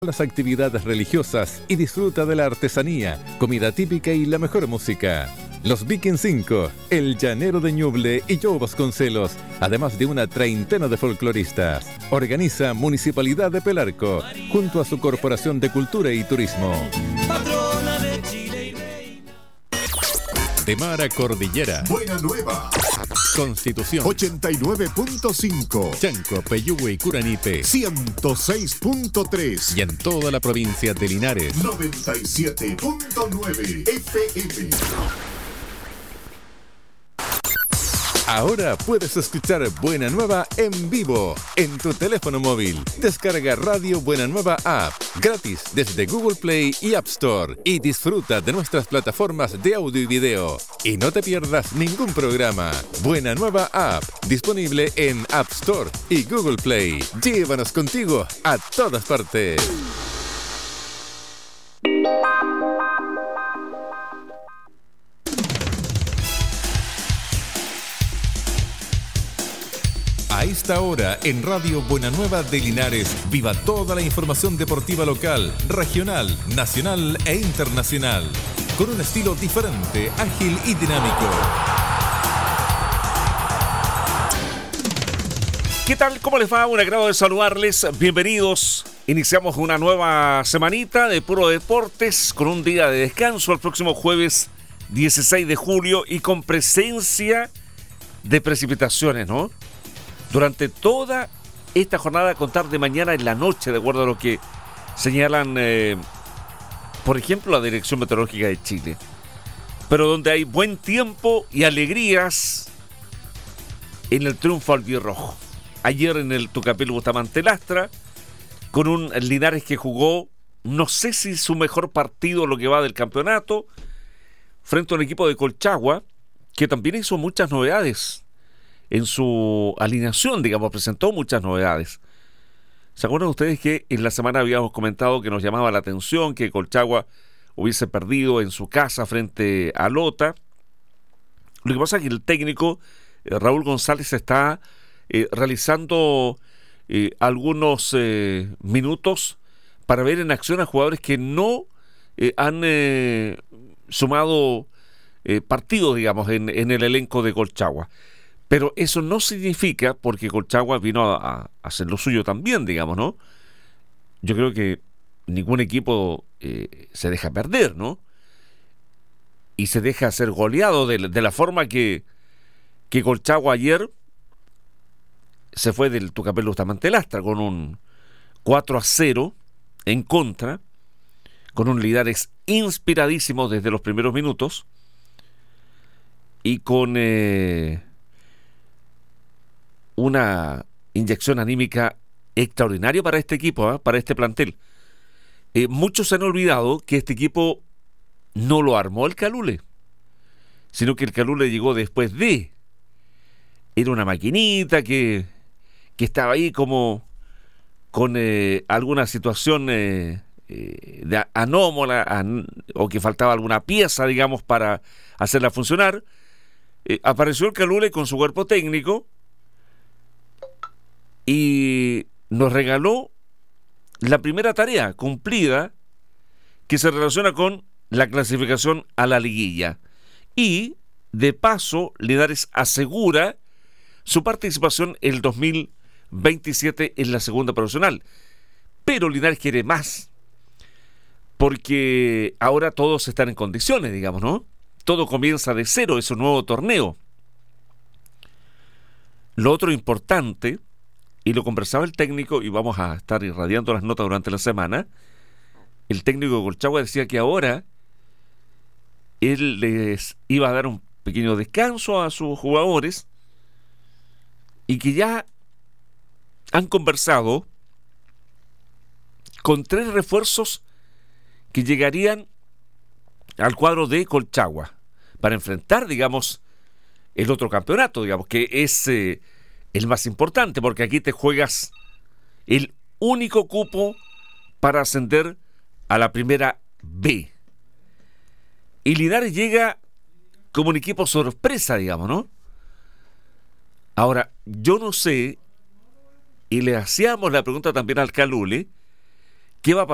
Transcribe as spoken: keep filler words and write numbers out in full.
las actividades religiosas y disfruta de la artesanía, comida típica y la mejor música. Los Viking cinco, El Llanero de Ñuble y Joe Vasconcelos, además de una treintena de folcloristas. Organiza Municipalidad de Pelarco, junto a su Corporación de Cultura y Turismo. De mar a cordillera. Buena Nueva. Constitución. ochenta y nueve punto cinco. Chanco, Peyúgue y Curanipe. ciento seis punto tres. Y en toda la provincia de Linares. noventa y siete punto nueve F M. Ahora puedes escuchar Buena Nueva en vivo en tu teléfono móvil. Descarga Radio Buena Nueva App gratis desde Google Play y App Store y disfruta de nuestras plataformas de audio y video. Y no te pierdas ningún programa. Buena Nueva App, disponible en App Store y Google Play. Llévanos contigo a todas partes. A esta hora, en Radio Buena Nueva de Linares, viva toda la información deportiva local, regional, nacional e internacional, con un estilo diferente, ágil y dinámico. ¿Qué tal? ¿Cómo les va? Un agrado de saludarles. Bienvenidos. Iniciamos una nueva semanita de puro deportes, con un día de descanso el próximo jueves dieciséis de julio y con presencia de precipitaciones, ¿no? Durante toda esta jornada, a contar de mañana en la noche, de acuerdo a lo que señalan, eh, por ejemplo, la Dirección Meteorológica de Chile. Pero donde hay buen tiempo y alegrías en el triunfo albirrojo. Ayer en el Tucapel Bustamante Lastra, con un Linares que jugó, no sé si su mejor partido lo que va del campeonato, frente a un equipo de Colchagua, que también hizo muchas novedades. En su alineación, digamos, presentó muchas novedades. ¿Se acuerdan ustedes que en la semana habíamos comentado que nos llamaba la atención que Colchagua hubiese perdido en su casa frente a Lota? Lo que pasa es que el técnico eh, Raúl González está eh, realizando eh, algunos eh, minutos para ver en acción a jugadores que no eh, han eh, sumado eh, partidos, digamos, en, en el elenco de Colchagua. Pero eso no significa, porque Colchagua vino a, a hacer lo suyo también, digamos, ¿no? Yo creo que ningún equipo eh, se deja perder, ¿no? Y se deja ser goleado de, de la forma que, que Colchagua ayer se fue del Tucapel Bustamante Lastra con un cuatro a cero en contra, con un Linares inspiradísimo desde los primeros minutos y con... Eh, una inyección anímica extraordinaria para este equipo, ¿eh? Para este plantel. Eh, muchos se han olvidado que este equipo no lo armó el Calule, sino que el Calule llegó después de. Era una maquinita que, que estaba ahí como con eh, alguna situación eh, eh, de anómala an, o que faltaba alguna pieza, digamos, para hacerla funcionar. Eh, apareció el Calule con su cuerpo técnico y nos regaló la primera tarea cumplida que se relaciona con la clasificación a la liguilla. Y, de paso, Linares asegura su participación en el dos mil veintisiete en la segunda profesional. Pero Linares quiere más, porque ahora todos están en condiciones, digamos, ¿no? Todo comienza de cero, es un nuevo torneo. Lo otro importante, y lo conversaba el técnico, y vamos a estar irradiando las notas durante la semana, el técnico de Colchagua decía que ahora él les iba a dar un pequeño descanso a sus jugadores y que ya han conversado con tres refuerzos que llegarían al cuadro de Colchagua para enfrentar, digamos, el otro campeonato, digamos, que es... Eh, el más importante, porque aquí te juegas el único cupo para ascender a la primera B. Y Linares llega como un equipo sorpresa, digamos, ¿no? Ahora, yo no sé, y le hacíamos la pregunta también al Calule, ¿qué va a pasar?